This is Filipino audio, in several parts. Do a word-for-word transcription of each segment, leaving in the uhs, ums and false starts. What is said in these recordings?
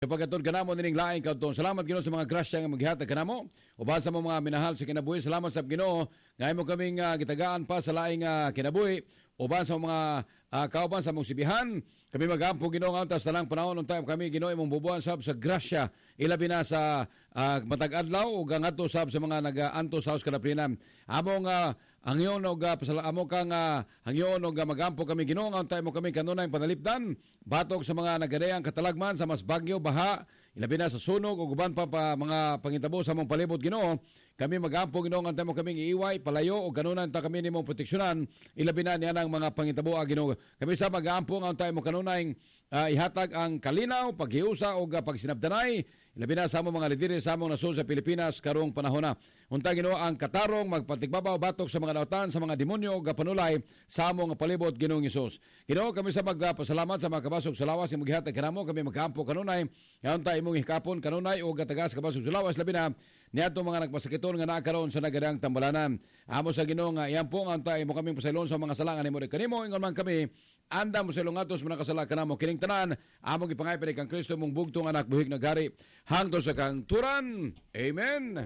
Pagkatod kanamo nining laing kadtong salamat Ginoo sa mga grasya nga maghihatag kanamo uban sa mga minahal sa kinabuhi. Salamat sa Ginoo nga imo kaming uh, gitagaan pa sa laing uh, kinabuhi uban sa mga uh, kauban sa mong sibihan. Kami magampo Ginoo nga tas talang panahon untay kami Ginoo imong bubuan sab sa grasya ilabi na sa uh, matag adlaw ug ngadto sab sa mga nagaanto sa Kadaplinan. Among uh, hangyon og uh, amo kang uh, hangyon og uh, magampo kami Ginoo nga untay mo kami kanunay panalipdan batok sa mga nagadayang katalagman sa mas bagyo baha ilabi na sa sunog ug uban pa, pa mga pangitabo sa mong palibot Ginoo. Kami magampo Ginoo nga mo kaming iiway palayo ug kanunan ta kami nimong proteksyonan ilabi na nianang mga pangitabo Ginoo. Kami sa magampo nga untay mo kanunay uh, ihatag ang kalinaw paghiusa ug uh, pagsinabdanay ilabi na sa among mga lideri sa among nasod sa Pilipinas karong panahon na. Untay Ginoo ang katarong magpatigbabaw batok sa mga nautan sa mga demonyo ug panulay sa among palibot Ginoong Hesus. Ginoo kami sa magpasalamat sa mga kabasog sa lawas imong gihatag kanamo kami magampo kanunay nga untay imong hikapon kanunay ug tagas kabasog sa lawas labi na niadto mga nagpasakiton nga naa karon sa nagadang tambalanan. Amo sa Ginoo nga iyan po nga untay imo kaming pasaylon sa mga sala nga nimo kanimo ingon man kami anda mo sa lungatos mo nakasala kanamo kining tanan among gipangay pili kang Kristo mong bugtong anak buhig nagari hangtod sa kang turan. Amen.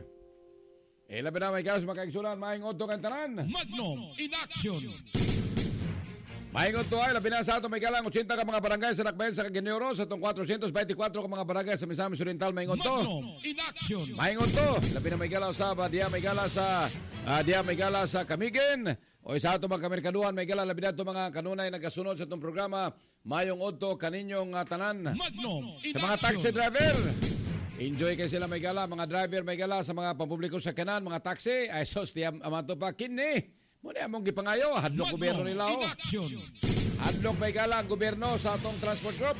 E labi na may kaos makaigsulan maing odto kang tanan. Magnum in action. Maing odto ay labi na sa ato may kalang eighty ka mga barangay sa Nakbayan sa Caguinoro sa itong four twenty-four ka mga barangay sa Misamis Oriental maing odto. Magnum in action. Maing odto labi na may galaw sa Badia may gala sa uh, Dia may gala sa Camiguin. O sa ato mga kamerkaduhan may gala labi na ito mga kanunay nagasunod sa itong programa mayong odto kaninyong uh, tanan. Magnum in Sa mga action. taxi driver enjoy kayo sila may gala, mga driver may gala sa mga pampubliko sa kanan, mga taxi, ay sos, di amato pa, kini. Muna among gipangayo, hadlok gobyerno nila o. Hadlok may gala ang gobyerno sa atong transport group.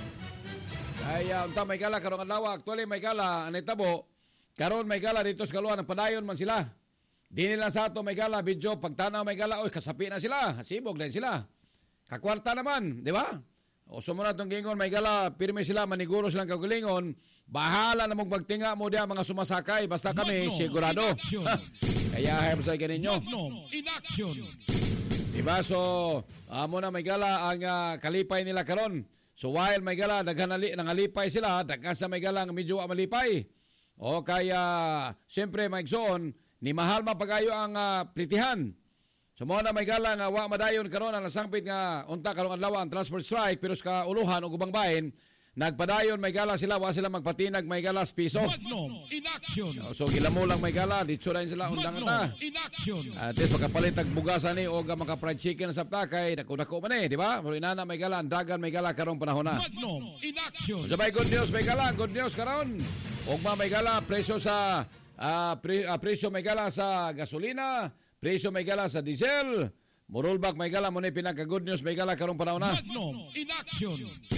Ay, uh, unta may gala, karong adlaw, actually may gala, anay tabo, karon may gala dito sa kaluan, ang padayon man sila. Di nila sa ato may gala, video, pagtanaw may gala, oy, kasapi na sila, sibog na sila. Kakwarta naman, di ba? O sumunod itong gingon, may gala, pirme sila, maniguro silang kagulingon, bahala na mong magtinga mo diya mga sumasakay, basta kami, Magnum sigurado. Kaya hayam sa kaninyo. Magnum in action. Diba, so, amo na may gala ang uh, kalipay nila karon. So, while may gala, naghanali, nangalipay sila, daghan sa may gala, medyo malipay. O kaya, siyempre, may igsoon, ni mahal mapagayo ang uh, plitihan. So mo na may gala nga wa madayon karon ang nasangpit nga unta karong adlaw ang transport strike pero sa uluhan ug ubang bahin nagpadayon may gala sila wa sila magpatinag may gala piso. Magnum in action. So, so gilamo lang may gala dito rin sila undang na. Magnum in action. At least makapalit ag bugasan ni o ga maka fried chicken sa takay dako-dako man eh di ba? Pero inana may gala ang dagan may gala karong panahon na. Magnum in action. So may good news may gala good news karon. Og ma may gala presyo sa uh, pre, uh, presyo may gala sa gasolina. Presyo may gala sa diesel. Murulbak may gala mo na pinaka-good news may gala karong panahon na. Magnum in action.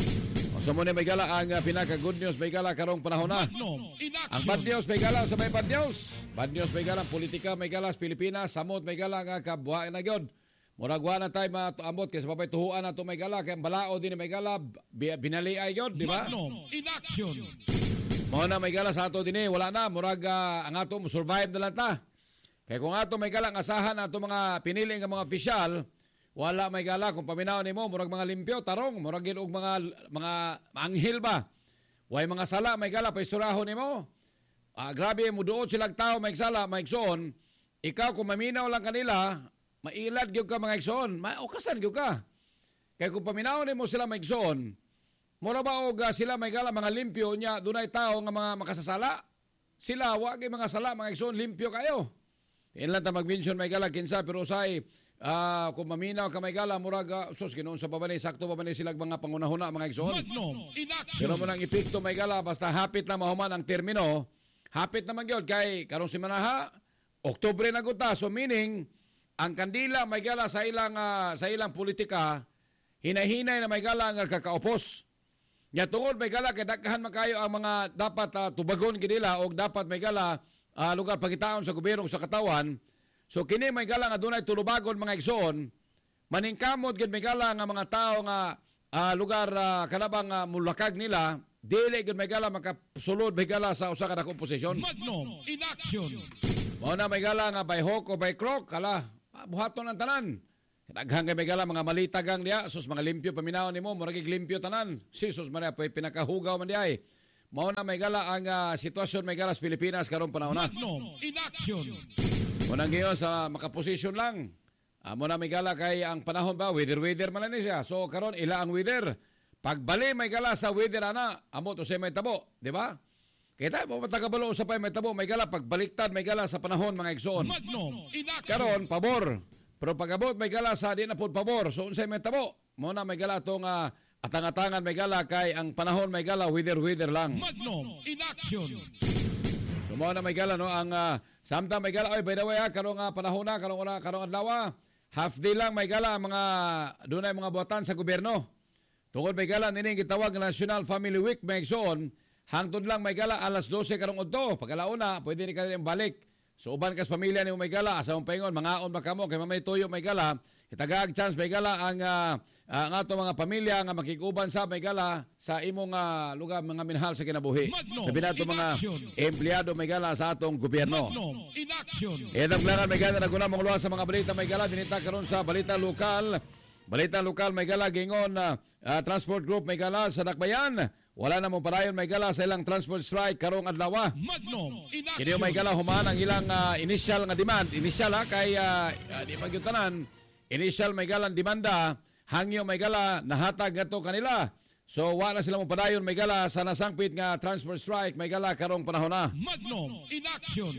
O sa muna may gala ang uh, pinaka-good news may gala karong panahon na. Magnum in Ang action. bad news may gala sa may bad news. Bad news may gala politika may gala sa Pilipinas. Samot may gala nga kabuhain na gyud. Murag wa na tayo maamot kay sa papay tuhuan na ito may gala. Kaya balao din may gala. Binaliay gyud di ba? Magnum in action. Mo na may gala sa ato din eh. Wala na. Murag uh, ang ato mo survive na lang ta. Kaya kung ato may galang asahan ato mga pinili nga mga opisyal, wala may gala kung paminaw nimo murag mga limpyo tarong, murag gid og mga mga anghel ba. Way mga sala may gala paisturahon nimo. Ah, grabe mo duot silang tao may sala, may igsoon. Ikaw kung maminaw lang kanila, mailad gyud ka mga igsoon, maukasan gyud ka. Kaya kung paminaw nimo sila may igsoon, mura ba og uh, sila may gala mga limpyo nya dunay tao nga mga makasasala? Sila wa gyud mga sala mga igsoon limpyo kayo. Inlan ta mag-mention may gala kinsa pero usay uh, kung maminaw ka may gala murag uh, sus kinuon sa babani sakto pa man sila mga pangunahuna mga igsoon. Magnum in action. Pero mo nang epekto may gala basta hapit na mahuman ang termino, hapit na man gyud kay karong simanaha Oktubre na gud ta so meaning ang kandila may gala sa ilang uh, sa ilang politika hinahinay na may gala nga kakaupos. Nya tungod may gala kay daghan makayo ang mga dapat uh, tubagon gid nila og dapat may gala Uh, lugar pagitaon sa gobyerno sa katawan. So kini may gala nga dunay tulubagon mga igsoon, maningkamot gid may gala nga mga tao nga uh, lugar uh, kanabang uh, mulakag nila, dili gid may gala makasulod may gala sa usa ka dakong posisyon. Magnum in action. Mao na may gala nga by hook o by crook, kala buhaton ang tanan. Daghan kay may gala mga malitagang diya, sus mga limpyo paminaw nimo, murag limpyo tanan. Si sus man ay pinakahugaw man diay. mao na may gala ang uh, sitwasyon may gala sa Pilipinas karon panahon na. Magnum in action. Unang ngayon sa makaposisyon lang. Amo na may gala kay ang panahon ba weather-weather man ni siya. So karon ila ang weather. Pagbali may gala sa weather ana, amo to say may tabo, di ba? Kita mo matagabalo sa pay may tabo may gala pagbaliktad may gala sa panahon mga igsoon. Magnum in action. Karon pabor. Pero pagabot may gala sa di na pud pabor. So unsay may tabo? Mo na may gala tong uh, atang-atangan may gala kay ang panahon may gala weather-weather lang. Magnum in action. So mo na may gala no ang uh, samtang may gala oy by the way ha karong uh, panahon na karong na karong adlaw half day lang may gala mga dunay mga buhatan sa gobyerno. Tungod may gala nining gitawag nga National Family Week may igsoon. Hangtod lang may gala alas dose karong udto. Pagkalauna, pwede ni kayo balik. So uban kas pamilya ni may gala asa mong paingon mangaon ba kamo kay mamay tuyo may gala. Kitagaag chance may gala ang uh, ang ato mga pamilya nga makikuban sa may gala sa imong uh, lugar mga minahal sa kinabuhi. Sabi nato mga empleyado may gala sa atong gobyerno. Magnum in action. Edang planan may gala naguna mga luwas sa mga balita may gala dinita karon sa balita lokal. Balita lokal may gala gingon uh, uh, transport group may gala sa Dakbayan. Wala na mo padayon may gala sa ilang transport strike karong adlaw. Magnum in action. Kini may gala human ang ilang uh, initial nga demand. Initial ha kay uh, uh, di magyutanan. Initial may gala demanda hangyo may gala nahatag ngadto kanila. So wala sila mo padayon may gala sa nasangpit nga transport strike may gala karong panahon na. Magnum in action.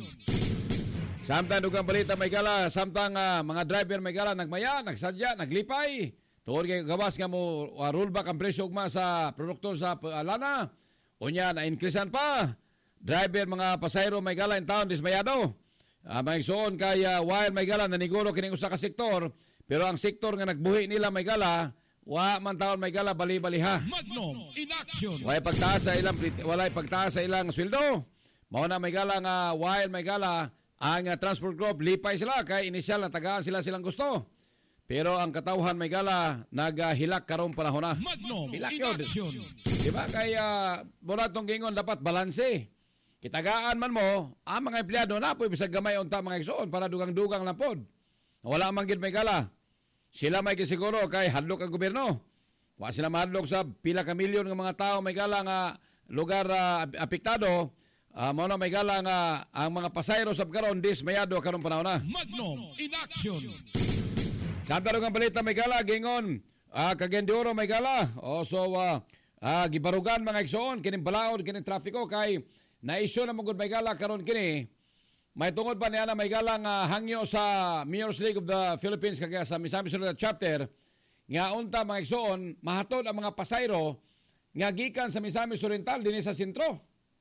Samtang dugang balita may gala samtang uh, mga driver may gala nagmaya, nagsadya, naglipay. Tuod kay gawas nga mo uh, rollback ang presyo ugma sa produkto sa uh, lana. Unya na increasean pa. Driver mga pasahero may gala in town dismayado. Uh, may igsoon kay uh, while may gala naniguro kining usa ka sektor, pero ang sektor nga nagbuhi nila may gala wa man taon may gala bali-baliha. Magnum in action. Walay pagtaas sa ilang walay pagtaas sa ilang sweldo. Mao na may gala nga while may gala ang uh, transport group lipay sila kay inisyal na tagaan sila silang gusto. Pero ang katawhan may gala naghilak karong panahon na. Magnum Hilak in yun. action. Diba? Kaya mula itong gingon dapat balanse. Kitagaan man mo, ang mga empleyado na po bisag gamay unta mga igsoon para dugang-dugang lang pod. Wala man gid may gala. Sila may kisiguro kay hadlok ang gobyerno. Wa sila mahadlok sa pila ka milyon ng mga tao may gala nga lugar uh, apektado. Uh, mao na may gala nga ang mga pasayro sab karon dismayado karong panahon na. Magnum in action. Samtang ang balita may gala, gingon, uh, kagenduro may gala. O so, uh, uh, gibarugan mga igsoon, kining balaod, kining trafiko, kay na-issue na mong may gala karon kini. May tungod ba niya na may gala nga hangyo sa Mayor's League of the Philippines, kaya sa Misamis Oriental Chapter, nga unta mga igsoon, mahatod ang mga pasayro, nga gikan sa Misamis Oriental, din sa sentro.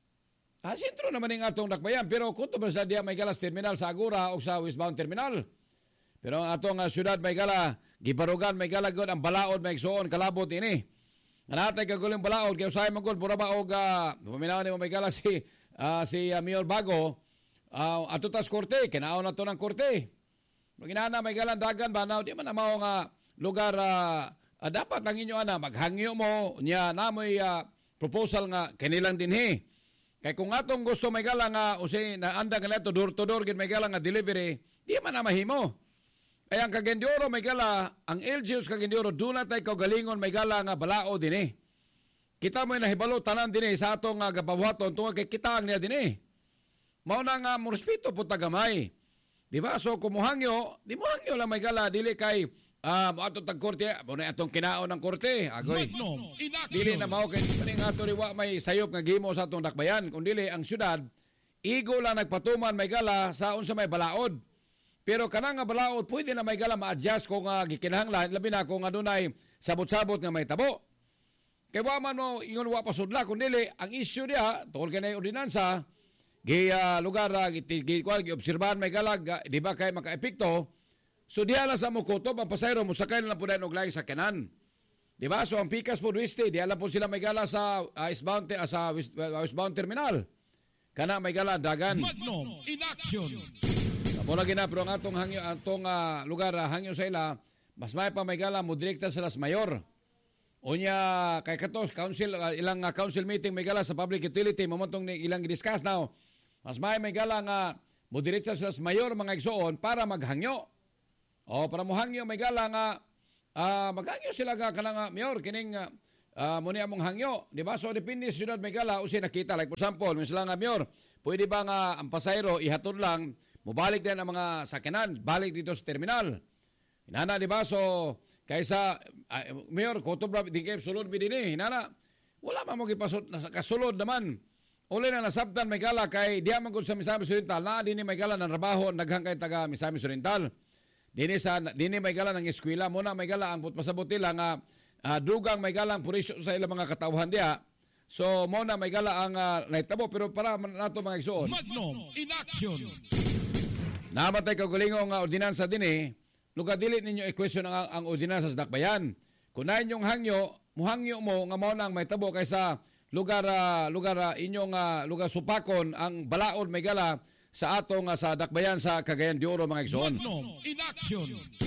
Ah, sentro naman yung atong Dakbayan, pero kung ito ba sa diya may gala sa terminal sa Agura o sa westbound terminal. Pero ang atong uh, syudad may gala, gibarugan may gala gud ang balaod may igsoon kalabot ini. Anatay kaguling balaod kay usay man gud pura ba og uh, paminaw ni may gala si uh, si uh, Mayor Bago uh, ato tas korte kinaon na to ng korte. Maginana may gala dagan banaw di man na mao nga lugar uh, uh, dapat ang inyo ana maghangyo mo nya namoy uh, proposal nga kanilang dinhi. Kay kung atong gusto may gala nga usay na anda kanito door to door gid may gala nga delivery, di man na mahimo. Ay ang Cagayan may gala, ang L G U's Cagayan de Oro, doon natay kaugalingon may gala nga balao din eh. Kita mo yung nahibalo tanan din eh sa atong uh, gapabuhaton, tunga kay kita ang niya din eh. Mao na nga mo respeto po tagamay. Di ba? So kumuhangyo, di mo hangyo lang may gala, dili kay uh, atong tagkorte, muna atong kinaon ng korte. Agoy. Magnum in Dili action. na mao kay paning ato riwa may sayop nga gimo sa atong Dakbayan, kung dili ang syudad, igo lang nagpatuman may gala sa unsa may balaod. Pero kanang nga balaod, pwede na may gala ma-adjust kung uh, gikinahanglan, labi na kung adunay sabot-sabot nga may tabo. Kaya wa man mo, ingon wa pasudla, kung dili, ang issue niya, tungkol ka na yung ordinansa, gi uh, lugar, uh, gi-obserbahan may galag, uh, di ba kay maka-epekto, so diya lang sa mukutob, ang pasayro, musakay na lang po dahil og sa kanan. Di ba? So ang pikas po Duiste, diya lang po sila may gala sa uh, eastbound, uh, sa west, uh, westbound terminal. Kana may gala, dagan. Magnum in action. Muna gina, pero ang atong, hangyo, atong uh, lugar, uh, hangyo sa ila, mas may pa may gala, mo direkta sa Las Mayor. Unya, kay katos, council, uh, ilang uh, council meeting may gala sa public utility, mamantong ilang i-discuss now. Mas may may gala nga, mo direkta sa Las Mayor, mga igsoon, para maghangyo. O, para mo hangyo, may gala nga, uh, maghangyo sila nga, kanang uh, Mayor, kining, uh, uh, muna among hangyo, di ba? So depende sa syudad Maygala usi nakita, like for example, misal nga mayor, pwede ba nga ang pasayro ihatod lang, mubalik din ang mga sakyanan, balik dito sa terminal. Hinana, di ba? So kaysa uh, mayor, kutob na di kayo sulod mi din eh, hinana. Wala man mo gipasod, nasa kasulod naman. Uli na nasabtan Maygala kay di man gud sa Misamis Oriental, na dinhi Maygala ng trabaho naghang kay taga Misamis Oriental. Dinhi sa dinhi Maygala ng eskwela mo na Maygala ang pasabot nila nga uh, dugang Maygala ang purisyo sa ilang mga katawhan diha. So mo na Maygala ang uh, naitabo pero para nato mga igsoon. Magnum in action. Namatay kagulingong uh, ordinansa dinhi, lugar dili ninyo i-question ang, ang ordinansa sa dakbayan. Kung na inyong hangyo, muhangyo mo nga mo nang maitabo kaysa lugar uh, lugar uh, inyong uh, lugar supakon ang balaod Maygala sa atong uh, sa dakbayan sa Cagayan de Oro mga igsoon. Magnum in action.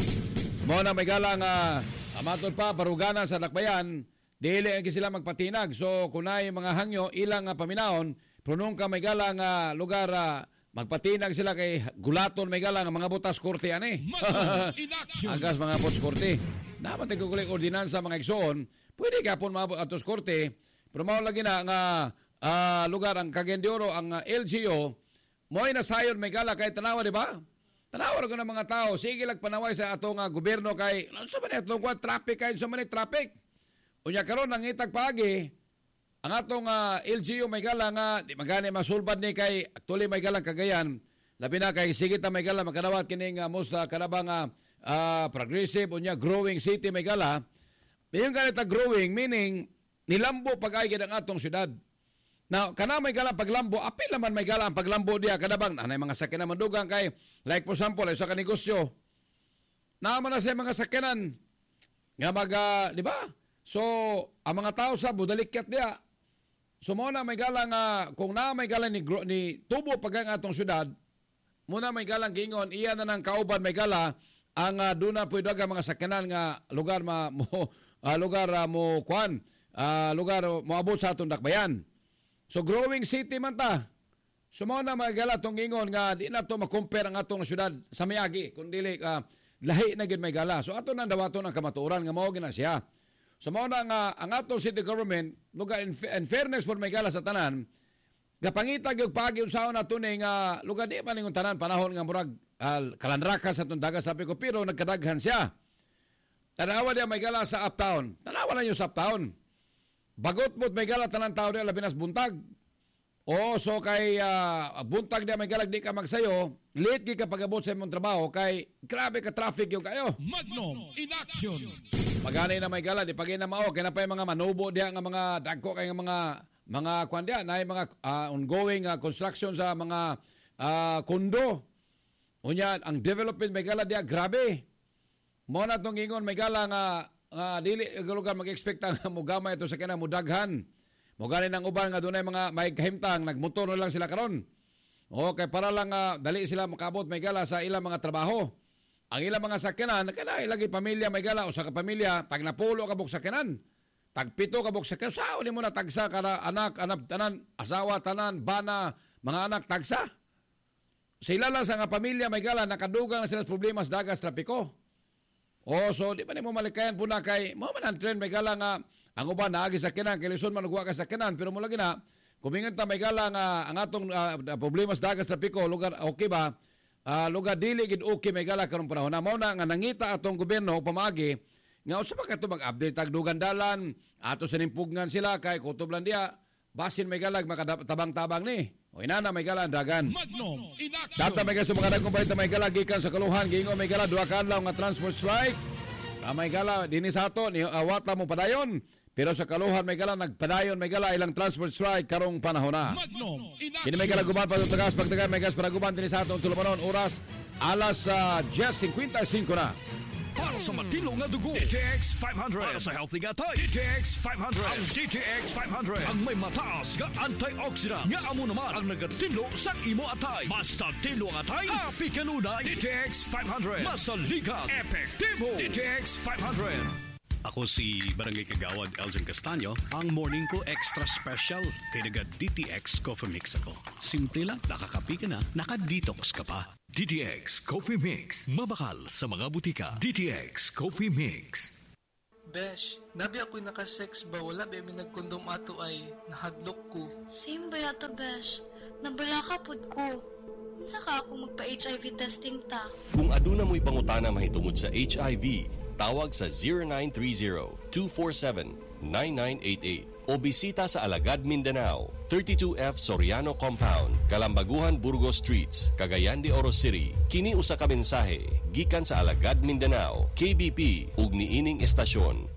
Mo na Maygala nga amatod pa baruganan sa dakbayan, dili ang sila magpatinag. So kunay mga hangyo ilang uh, paminaon, punong ka Maygala nga lugar uh, magpatinag sila kay gulaton Maygala nga mga butas korte ani. Magnum in action. Agas mga butas korte. Dapat igugulik ordinansa mga igsoon, pwede ka po maabot atos korte, pero mao lagi na nga uh, lugar ang Cagayan de Oro, ang uh, L G O, mo'y nasayon Maygala kay tanawa, di ba? Tanawa ko ng mga tao, sige lang panaway sa atong uh, gobyerno kay, sa manit, itong traffic kayo, sa manit traffic. Unya karon nang itag paagi, ang atong uh, L G O Maygala nga, di magani masulbad ni kay, actually Maygala Cagayan, labi na kay sige ta Maygala, makanawat kining uh, most uh, kanabang uh, uh, progressive, unya growing city Maygala. Yung ganita growing, meaning, nilambo pag-ay ang atong syudad. Now, kana Maygala paglambo, apil naman Maygala ang paglambo diya kadabang anay mga sakyanan mandugang kay like for example ay sa kanegosyo. Naman na sa mga sakyanan nga mag uh, di ba? So, ang mga tao sa budalikyat diya. So mo na Maygala nga kung na Maygala ni ni tubo pag ang atong syudad, muna Maygala gingon iya na nang kauban Maygala ang uh, duna pwede ang mga sakyanan nga lugar ma mo uh, lugar uh, mo kwan uh, lugar mo abot sa atong dakbayan. So growing city man ta. So mo na Maygala tong ingon nga di na to ma-compare ang atong syudad sa miagi kundi uh, lahi na gid Maygala. So ato nang dawaton ang kamatuoran nga mao gina siya. So mo na nga ang atong city government lugar in, in fairness for Maygala sa tanan gapangita gyud pagi unsaon nato ni nga lugar di man ningon tanan panahon nga murag uh, kalanraka sa tong dagat sabi ko pero nagkadaghan siya. Tanawa diya Maygala sa uptown. Tanawa na yung sa uptown. Bagot mo't Maygala tanan tao diya labinas buntag. O so kay uh, buntag diya Maygala di ka magsayo, late gi ka pag-abot sa imong trabaho kay grabe ka traffic yung kayo. Magnum in action. Magani na Maygala di pagay na mao kay na pa mga manubo diya nga mga dagko kay nga mga mga kwan diya na mga uh, ongoing uh, construction sa mga uh, kondo. Unya ang development Maygala diya grabe. Mo na tong ingon Maygala nga nga dili lugar mag-expect nga mugama ito sa kana mudaghan. Mugani nang uban nga dunay mga may kahimtang nagmotor na lang sila karon. Okay, para lang uh, dali sila makabot Maygala sa ilang mga trabaho. Ang ilang mga sakyanan kana ilagi pamilya Maygala usa ka pamilya tag napulo ka buk sakyanan. Tag pito ka buk sakyanan. Sao ni mo na tagsa kada anak, anak tanan, asawa tanan, bana, mga anak tagsa. Sila lang sa nga pamilya Maygala nakadugang na sila sa problema sa dagas trapiko. Oh, so di ba ni mo malikayan po na kay mo man ang trend Maygala nga ang uban naagi sa kinan kay lison man ugwa ka sa kinan pero mo lagi na kumingan ta Maygala nga ang atong uh, problema sa dagat trapiko lugar okay ba uh, lugar dili gid okay Maygala karon panahon na mo na nga nangita atong gobyerno pamaagi nga usa pa kadto mag-update tag dugan dalan ato sa nimpugngan sila kay kutob lang diya basin Maygala makatabang-tabang ni o inana Maygala ang dagan. Magnum in action. Data may gusto mga dagkong balita Maygala gikan sa kaluhan giingon Maygala duha ka adlaw nga transport strike. Ah, Maygala dinhi sa ato ni awata mo padayon pero sa kaluhan Maygala nagpadayon Maygala ilang transport strike karong panahon na. Magnum in Kini action. Maygala guban pa tagas pagtagan may gas para guban dinhi sa ato tulumanon oras alas uh, ten fifty-five na. Para sa matino nga dugo, D T X five hundred. Para sa healthy nga tayo, D T X five hundred. Ang D T X five hundred ang may mataas nga antioxidant nga amo naman ang nagatilo sa imo atay. Basta tilo ang atay, happy kanunay. D T X five hundred. Masaligat, epektibo. D T X five hundred. Ako si Barangay Kagawad Elgin Castaño, ang morning ko extra special kay naga D T X Coffee Mix ako. Simple lang, nakakapi ka na, nakadetox ka pa. D T X Coffee Mix. Mabakal sa mga butika. D T X Coffee Mix. Besh, nabi ako'y nakasex ba wala ba may nagkondom ato ay nahadlok ko. Same ba yata, Besh? Nabala ka pud ko. Unsa ka ako magpa-H I V testing ta? Kung aduna mo'y pangutana mahitungod sa H I V, tawag sa zero nine three zero, two four seven, nine nine eight eight o bisita sa Alagad, Mindanao, thirty-two F Soriano Compound, Kalambaguhan, Burgos Streets, Cagayan de Oro City. Kini usa ka mensahe gikan sa Alagad, Mindanao, K B P ug niining estasyon.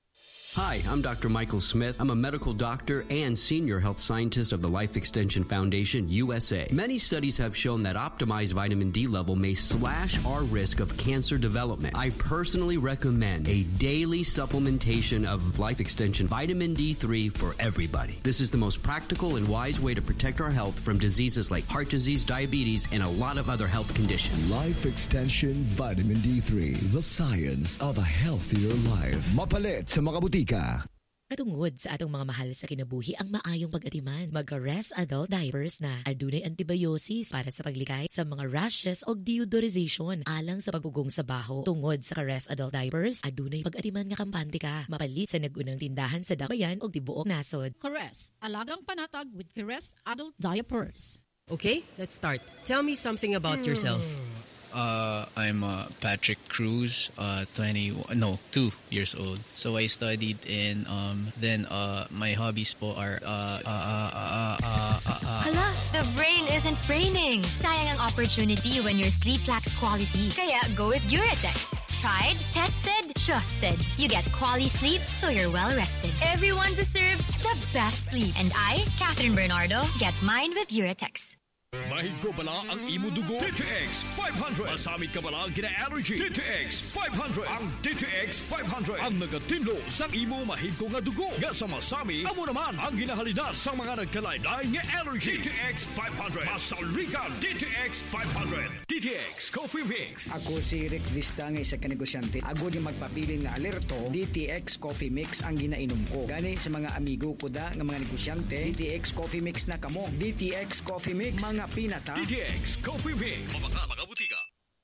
Hi, I'm Doctor Michael Smith. I'm a medical doctor and senior health scientist of the Life Extension Foundation, U S A. Many studies have shown that optimized vitamin D level may slash our risk of cancer development. I personally recommend a daily supplementation of Life Extension Vitamin D three for everybody. This is the most practical and wise way to protect our health from diseases like heart disease, diabetes, and a lot of other health conditions. Life Extension Vitamin D three, the science of a healthier life. Mapalit sa mga butika. Katungod sa atong mga mahal sa kinabuhi ang maayong pag-atiman, mag-Rest Adult Diapers na. Adunay antibiosis para sa paglikay sa mga rashes o deodorization alang sa pagugong sa baho. Tungod sa Rest Adult Diapers, adunay pag-atiman nga kampante ka. Mapalit sa nagunang tindahan sa Dakbayan o tibuok nasod. Caress, alagang panatag with Caress Adult Diapers. Okay, let's start. Tell me something about yourself. Uh, I'm uh, Patrick Cruz, uh, twenty, no, two years old. So I studied in, um, then uh, my hobbies po are, uh, uh, uh, uh, uh, uh, uh. Hala, the brain isn't braining. Sayang ang opportunity when your sleep lacks quality. Kaya go with Uratex. Tried, tested, trusted. You get quality sleep so you're well rested. Everyone deserves the best sleep. And I, Catherine Bernardo, get mine with Uratex. Mahigko bala ang imo dugo? D T X five hundred. Masamit ka bala ang gina-allergy? D T X five hundred. Ang D T X five hundred. Ang nagatinlo sa imo mahigko nga dugo. Nga sa masami, amo naman ang ginahalinas sa mga nagkalain-lain nga allergy. D T X five hundred. Masaurikan D T X five hundred. D T X Coffee Mix. Ako si Rick Vista nga isa ka negosyante. Agod yung magpabilin nga alerto, D T X Coffee Mix ang ginainom ko. Gani sa mga amigo ko da nga mga negosyante, D T X Coffee Mix na kamo. D T X Coffee Mix, mga pinata. D T X Coffee Mix. Mabaka mga butika.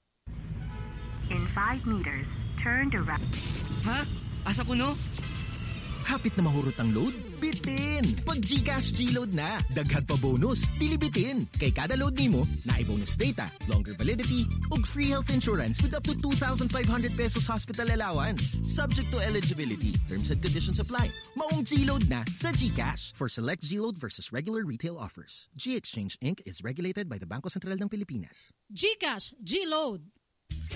In five meters, turn to right. Ha? Asa ko no? Hapit na mahurot ang load? Bitin! Pag GCash G-Load na, daghan pa bonus, dili bitin. Kay kada load nimo, naay bonus data, longer validity, ug free health insurance with up to two thousand five hundred pesos hospital allowance. Subject to eligibility. Terms and conditions apply. Maong G-Load na sa GCash. For select G-Load versus regular retail offers. G-Exchange Incorporated is regulated by the Bangko Sentral ng Pilipinas. GCash G-Load.